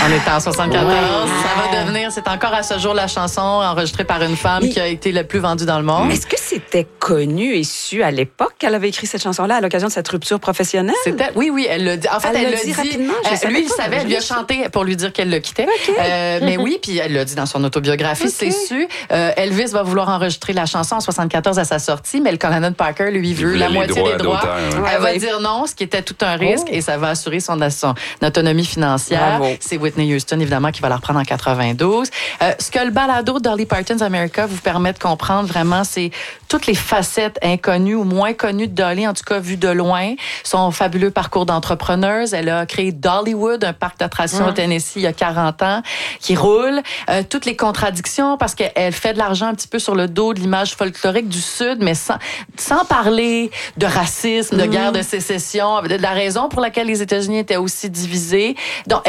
On était en 74. Ça va devenir, c'est encore à ce jour la chanson enregistrée par une femme qui a été la plus vendue dans le monde. Est-ce que c'était connu et su à l'époque qu'elle avait écrit cette chanson-là à l'occasion de cette rupture professionnelle? Oui, elle l'a dit. En fait, elle l'a dit rapidement. Lui, il savait, elle lui a chanté pour lui dire qu'elle le quittait. Okay. Mais oui, puis elle l'a dit dans son autobiographie, c'est su. Elvis va vouloir enregistrer la chanson en 74 à sa sortie, mais le colonel Parker, lui, veut la moitié des droits. Elle va dire non, ce qui était tout un risque, et ça va assurer son autonomie financière. Bravo. C'est Whitney Houston, évidemment, qui va la reprendre en 92. Ce que le balado Dolly Parton's America vous permet de comprendre vraiment, c'est toutes les facettes inconnues ou moins connues de Dolly, en tout cas vues de loin. Son fabuleux parcours d'entrepreneuse. Elle a créé Dollywood, un parc d'attractions au Tennessee il y a 40 ans, qui roule. Toutes les contradictions, parce qu'elle fait de l'argent un petit peu sur le dos de l'image folklorique du Sud, mais sans parler de racisme, de guerre de sécession, de la raison pour laquelle les États-Unis étaient aussi divisés. Donc,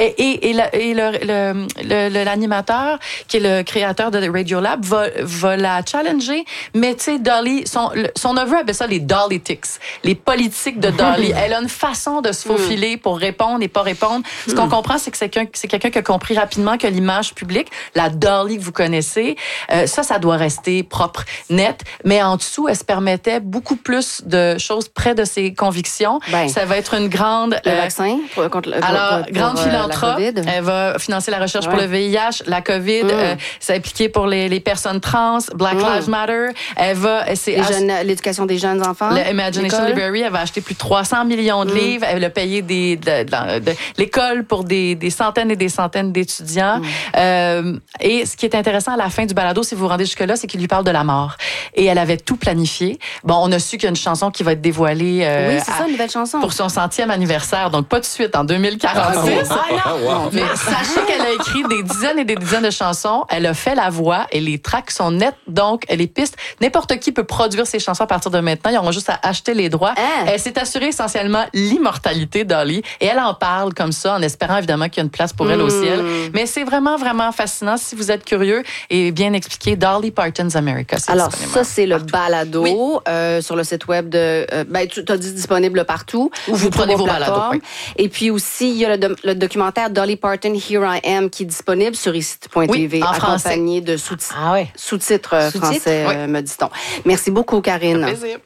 l'animateur, qui est le créateur de Radiolab, va la challenger. Mais tu sais, Dolly, son neveu appelle ça les Dollytics, les politiques de Dolly. Elle a une façon de se faufiler pour répondre et pas répondre. Ce qu'on comprend, c'est que c'est quelqu'un qui a compris rapidement que l'image publique, la Dolly que vous connaissez, ça doit rester propre, net. Mais en dessous, elle se permettait beaucoup plus de choses près de ses convictions. Ça va être une grande... Le vaccin contre grande philanthrope. Elle va financer la recherche pour le VIH, la COVID. C'est impliqué pour les personnes trans, Black Lives Matter. Elle va... l'éducation des jeunes enfants. L'Imagination Library, elle va acheter plus de 300 millions de livres. Elle a payé de l'école pour des centaines et des centaines d'étudiants. Et ce qui est intéressant à la fin du balado, si vous vous rendez jusque-là, c'est qu'il lui parle de la mort. Et elle avait tout planifié. Bon, on a su qu'il y a une chanson qui va être dévoilée une nouvelle chanson. Pour son 100e anniversaire. Donc, pas de suite, en 2046. Mais sachez qu'elle a écrit des dizaines et des dizaines de chansons. Elle a fait la voix et les tracks sont nets. Donc, les pistes, n'importe qui peut produire ses chansons à partir de maintenant. Ils auront juste à acheter les droits. Elle s'est assurée essentiellement l'immortalité, Dolly. Et elle en parle comme ça, en espérant évidemment qu'il y a une place pour elle au ciel. Mais c'est vraiment, vraiment fascinant. Si vous êtes curieux et bien expliqué, Dolly Parton's America. Alors, ça, c'est le balado sur le site web de... tu as dit disponible partout. Où vous prenez vos balados. Oui. Et puis aussi, il y a le documentaire Dolly Parton, Here I Am, qui est disponible sur ici.tv, accompagné de sous-titres français, me dit-on. Merci beaucoup, Karine. Un plaisir.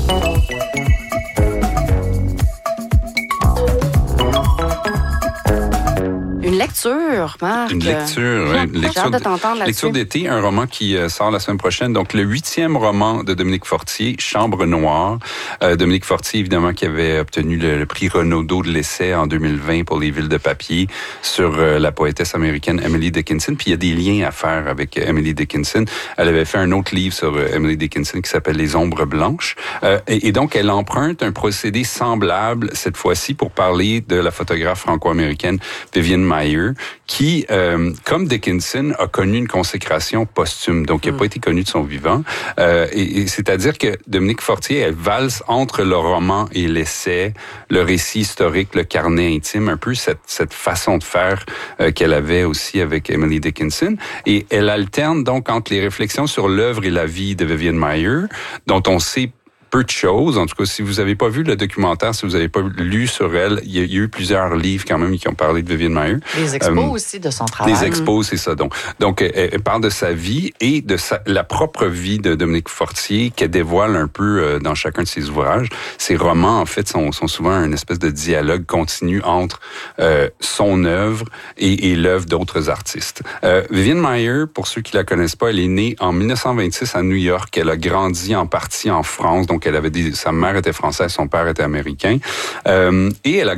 Une lecture, Marc. Une lecture, J'ai hâte de t'entendre là-dessus. Lecture d'été, un roman qui sort la semaine prochaine. Donc, le 8e roman de Dominique Fortier, Chambre noire. Dominique Fortier, évidemment, qui avait obtenu le prix Renaudot de l'essai en 2020 pour Les villes de papier sur la poétesse américaine Emily Dickinson. Puis, il y a des liens à faire avec Emily Dickinson. Elle avait fait un autre livre sur Emily Dickinson qui s'appelle Les ombres blanches. Et donc, elle emprunte un procédé semblable, cette fois-ci, pour parler de la photographe franco-américaine Vivian Maier, qui, comme Dickinson, a connu une consécration posthume, donc il n'a pas été connu de son vivant. Et c'est-à-dire que Dominique Fortier, elle valse entre le roman et l'essai, le récit historique, le carnet intime, un peu cette façon de faire qu'elle avait aussi avec Emily Dickinson. Et elle alterne donc entre les réflexions sur l'œuvre et la vie de Vivian Maier, dont on sait peu de choses. En tout cas, si vous n'avez pas vu le documentaire, si vous n'avez pas lu sur elle, il y a eu plusieurs livres quand même qui ont parlé de Vivian Maier. Les expos aussi de son travail. Les expos, c'est ça. Donc elle parle de sa vie et de la propre vie de Dominique Fortier qu'elle dévoile un peu dans chacun de ses ouvrages. Ses romans, en fait, sont souvent une espèce de dialogue continu entre son œuvre et l'œuvre d'autres artistes. Vivian Maier, pour ceux qui la connaissent pas, elle est née en 1926 à New York. Elle a grandi en partie en France. Donc, sa mère était française, son père était américain. Et elle a